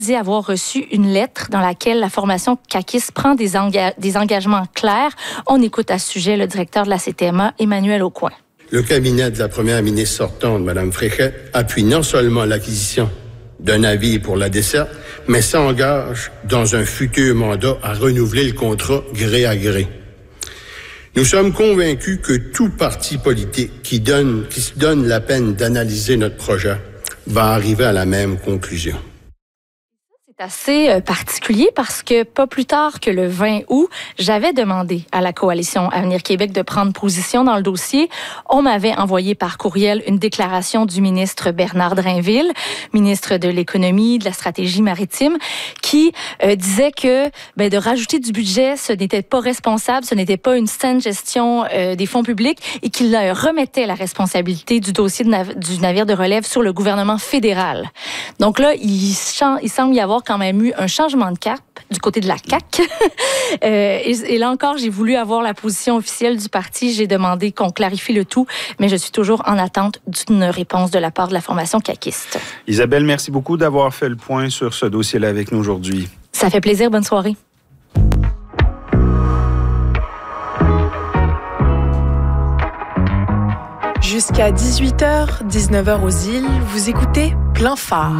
dit avoir reçu une lettre dans laquelle la formation CAQIS prend des engagements clairs. On écoute à ce sujet le directeur de la CTMA, Emmanuel Aucoin. Le cabinet de la première ministre sortante, Mme Fréchette, appuie non seulement l'acquisition d'un navire pour la desserte, mais s'engage dans un futur mandat à renouveler le contrat gré à gré. Nous sommes convaincus que tout parti politique qui se donne la peine d'analyser notre projet va arriver à la même conclusion. C'est assez particulier parce que pas plus tard que le 20 août, j'avais demandé à la coalition Avenir Québec de prendre position dans le dossier. On m'avait envoyé par courriel une déclaration du ministre Bernard Drainville, ministre de l'Économie, de la Stratégie maritime, qui disait que de rajouter du budget, ce n'était pas responsable, ce n'était pas une saine gestion des fonds publics et qu'il remettait la responsabilité du dossier du navire de relève sur le gouvernement fédéral. Donc là, il semble y avoir quand même eu un changement de cap du côté de la CAQ. Et là encore, j'ai voulu avoir la position officielle du parti. J'ai demandé qu'on clarifie le tout, mais je suis toujours en attente d'une réponse de la part de la formation caquiste. Isabelle, merci beaucoup d'avoir fait le point sur ce dossier-là avec nous aujourd'hui. Ça fait plaisir. Bonne soirée. Jusqu'à 18h, 19h aux îles, vous écoutez Plein Phare.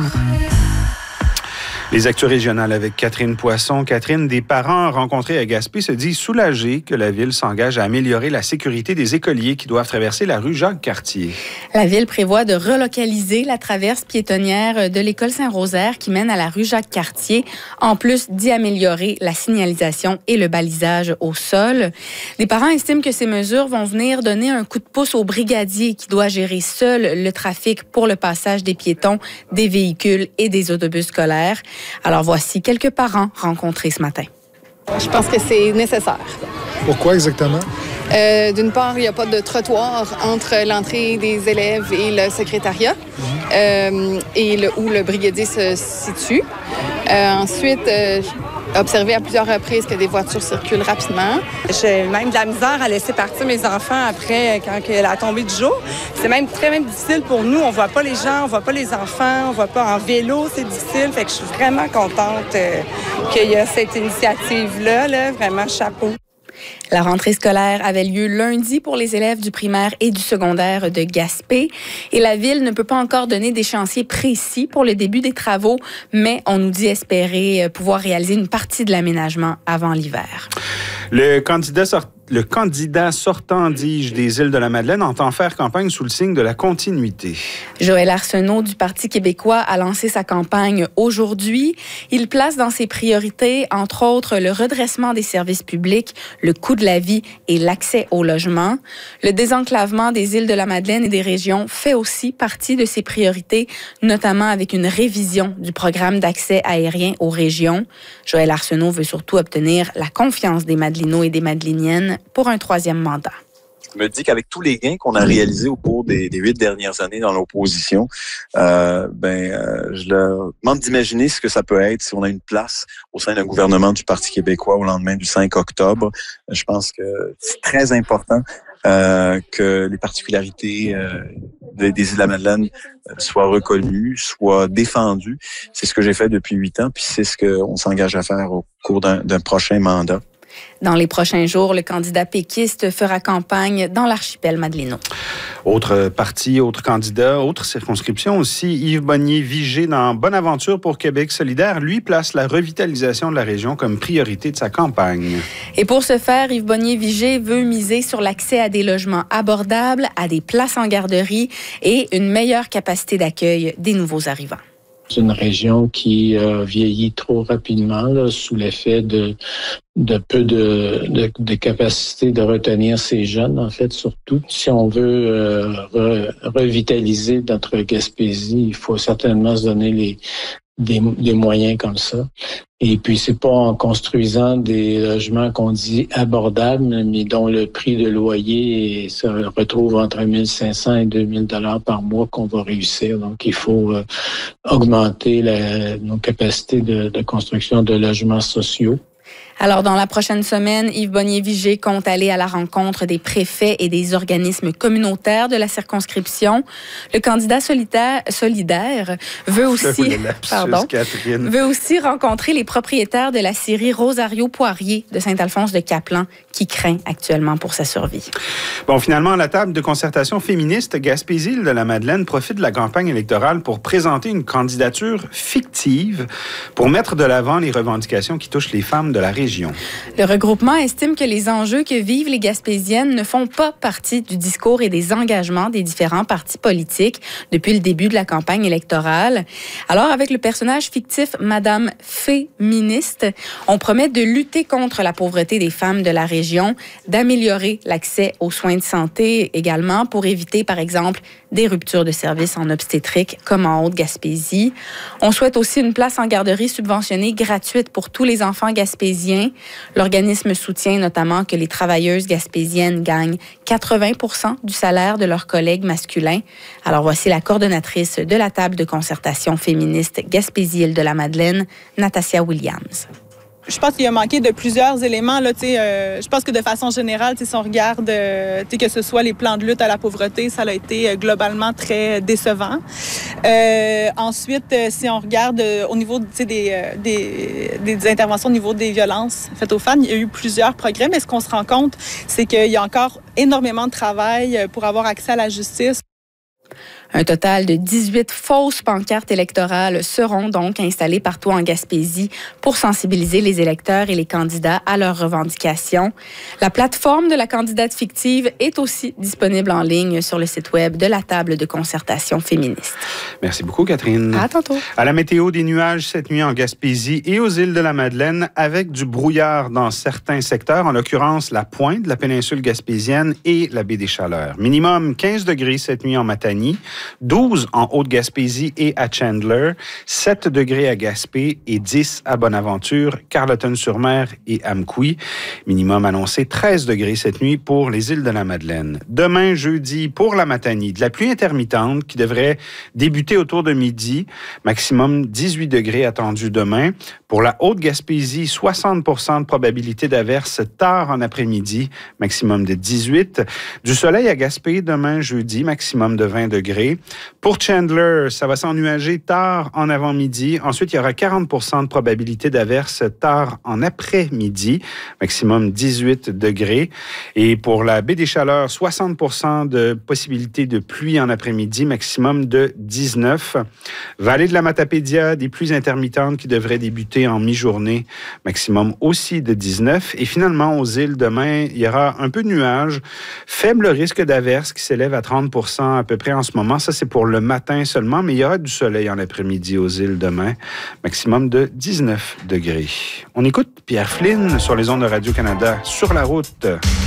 Les actus régionales avec Catherine Poisson. Catherine, des parents rencontrés à Gaspé se disent soulagés que la ville s'engage à améliorer la sécurité des écoliers qui doivent traverser la rue Jacques-Cartier. La ville prévoit de relocaliser la traverse piétonnière de l'école Saint-Rosaire qui mène à la rue Jacques-Cartier, en plus d'y améliorer la signalisation et le balisage au sol. Les parents estiment que ces mesures vont venir donner un coup de pouce au brigadier qui doit gérer seul le trafic pour le passage des piétons, des véhicules et des autobus scolaires. Alors voici quelques parents rencontrés ce matin. Je pense que c'est nécessaire. Pourquoi exactement? D'une part, il n'y a pas de trottoir entre l'entrée des élèves et le secrétariat où le brigadier se situe. Ensuite, observé à plusieurs reprises que des voitures circulent rapidement. J'ai même de la misère à laisser partir mes enfants après quand il y a la tombée du jour. C'est même très difficile pour nous. On voit pas les gens, on voit pas les enfants, on voit pas en vélo, c'est difficile. Fait que je suis vraiment contente qu'il y ait cette initiative-là. Là. Vraiment, chapeau. La rentrée scolaire avait lieu lundi pour les élèves du primaire et du secondaire de Gaspé. Et la ville ne peut pas encore donner d'échéancier précis pour le début des travaux, mais on nous dit espérer pouvoir réaliser une partie de l'aménagement avant l'hiver. Le candidat sortant, dis-je, des Îles-de-la-Madeleine entend faire campagne sous le signe de la continuité. Joël Arsenault du Parti québécois a lancé sa campagne aujourd'hui. Il place dans ses priorités, entre autres, le redressement des services publics, le coût de la vie et l'accès au logement. Le désenclavement des Îles-de-la-Madeleine et des régions fait aussi partie de ses priorités, notamment avec une révision du programme d'accès aérien aux régions. Joël Arsenault veut surtout obtenir la confiance des Madelinots et des Madeliniennes pour un 3e mandat. Je me dis qu'avec tous les gains qu'on a réalisés au cours des 8 dernières années dans l'opposition, je leur demande d'imaginer ce que ça peut être si on a une place au sein d'un gouvernement du Parti québécois au lendemain du 5 octobre. Je pense que c'est très important que les particularités des Îles-de-la-Madeleine soient reconnues, soient défendues. C'est ce que j'ai fait depuis 8 ans, puis c'est ce qu'on s'engage à faire au cours d'un prochain mandat. Dans les prochains jours, le candidat péquiste fera campagne dans l'archipel madelinois. Autre parti, autre candidat, autre circonscription aussi. Yves Bonnier-Vigé, dans Bonaventure pour Québec solidaire, lui place la revitalisation de la région comme priorité de sa campagne. Et pour ce faire, Yves Bonnier-Vigé veut miser sur l'accès à des logements abordables, à des places en garderie et une meilleure capacité d'accueil des nouveaux arrivants. C'est une région qui vieillit trop rapidement là, sous l'effet de peu de capacité de retenir ces jeunes, en fait, surtout. Si on veut revitaliser notre Gaspésie, il faut certainement se donner des moyens comme ça. Et puis, c'est pas en construisant des logements qu'on dit abordables, mais dont le prix de loyer se retrouve entre 1 500 et 2 000 $ par mois qu'on va réussir. Donc, il faut augmenter nos capacités de construction de logements sociaux. Alors, dans la prochaine semaine, Yves Bonnier-Vigé compte aller à la rencontre des préfets et des organismes communautaires de la circonscription. Le candidat solidaire veut aussi, veut aussi rencontrer les propriétaires de la scierie Rosario Poirier de Saint-Alphonse-de-Caplan qui craint actuellement pour sa survie. Bon, finalement, à la table de concertation féministe, Gaspésie-Île-de-la-Madeleine profite de la campagne électorale pour présenter une candidature fictive pour mettre de l'avant les revendications qui touchent les femmes de la région. Le regroupement estime que les enjeux que vivent les Gaspésiennes ne font pas partie du discours et des engagements des différents partis politiques depuis le début de la campagne électorale. Alors, avec le personnage fictif Madame Féministe, on promet de lutter contre la pauvreté des femmes de la région, d'améliorer l'accès aux soins de santé également pour éviter, par exemple, des ruptures de services en obstétrique comme en Haute-Gaspésie. On souhaite aussi une place en garderie subventionnée gratuite pour tous les enfants gaspésiens. L'organisme soutient notamment que les travailleuses gaspésiennes gagnent 80% du salaire de leurs collègues masculins. Alors voici la coordonnatrice de la table de concertation féministe Gaspésie-Île-de-la-Madeleine, Natasia Williams. Je pense qu'il a manqué de plusieurs éléments. Là, je pense que de façon générale, si on regarde que ce soit les plans de lutte à la pauvreté, ça a été globalement très décevant. Ensuite, si on regarde au niveau des interventions au niveau des violences faites aux femmes, il y a eu plusieurs progrès, mais ce qu'on se rend compte, c'est qu'il y a encore énormément de travail pour avoir accès à la justice. Un total de 18 fausses pancartes électorales seront donc installées partout en Gaspésie pour sensibiliser les électeurs et les candidats à leurs revendications. La plateforme de la candidate fictive est aussi disponible en ligne sur le site web de la table de concertation féministe. Merci beaucoup, Catherine. À tantôt. À la météo, des nuages cette nuit en Gaspésie et aux îles de la Madeleine avec du brouillard dans certains secteurs, en l'occurrence la pointe de la péninsule gaspésienne et la baie des Chaleurs. Minimum 15 degrés cette nuit en Matanie, 12 en Haute-Gaspésie et à Chandler, 7 degrés à Gaspé et 10 à Bonaventure, Carleton-sur-Mer et Amqui. Minimum annoncé 13 degrés cette nuit pour les îles de la Madeleine. Demain, jeudi, pour la Matanie, de la pluie intermittente qui devrait débuter autour de midi. Maximum 18 degrés attendus demain. Pour la Haute-Gaspésie, 60% de probabilité d'averse tard en après-midi. Maximum de 18. Du soleil à Gaspé demain, jeudi, maximum de 20 degrés. Pour Chandler, ça va s'ennuager tard en avant-midi. Ensuite, il y aura 40% de probabilité d'averse tard en après-midi. Maximum 18 degrés. Et pour la baie des Chaleurs, 60% de possibilité de pluie en après-midi. Maximum de 19. Vallée de la Matapédia, des pluies intermittentes qui devraient débuter en mi-journée. Maximum aussi de 19. Et finalement, aux îles, demain, il y aura un peu de nuages. Faible risque d'averse qui s'élève à 30% à peu près en ce moment. Ça, c'est pour le matin seulement, mais il y aura du soleil en après-midi aux îles demain. Maximum de 19 degrés. On écoute Pierre Flynn sur les ondes de Radio-Canada sur la route.